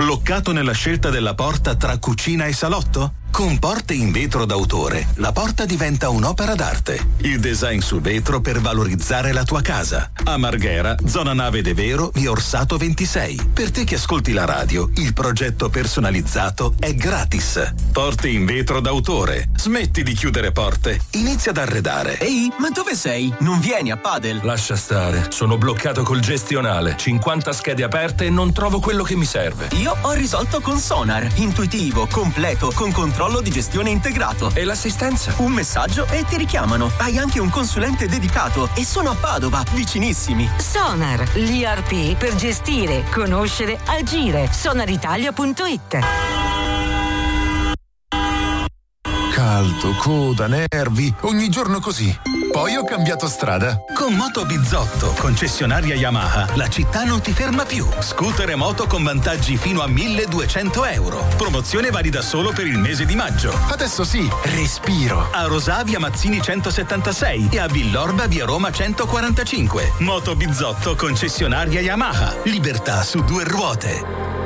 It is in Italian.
Bloccato nella scelta della porta tra cucina e salotto? Con Porte in vetro d'autore, la porta diventa un'opera d'arte. Il design su vetro per valorizzare la tua casa. A Marghera, zona Nave de Vero, via Orsato 26. Per te che ascolti la radio, il progetto personalizzato è gratis. Porte in vetro d'autore. Smetti di chiudere porte. Inizia ad arredare. Ehi, ma dove sei? Non vieni a Padel? Lascia stare, sono bloccato col gestionale. 50 schede aperte e non trovo quello che mi serve. Io ho risolto con Sonar. Intuitivo, completo, con controllo di gestione integrato. E l'assistenza? Un messaggio e ti richiamano. Hai anche un consulente dedicato e sono a Padova, vicinissimi. Sonar, l'ERP per gestire, conoscere, agire. Sonaritalia.it. Caldo, coda, nervi, ogni giorno così. Poi ho cambiato strada. Con Moto Bizzotto, concessionaria Yamaha, la città non ti ferma più. Scooter e moto con vantaggi fino a 1.200 euro. Promozione valida solo per il mese di maggio. Adesso sì, respiro. A Rosavia Mazzini 176 e a Villorba via Roma 145. Moto Bizzotto, concessionaria Yamaha. Libertà su 2 ruote.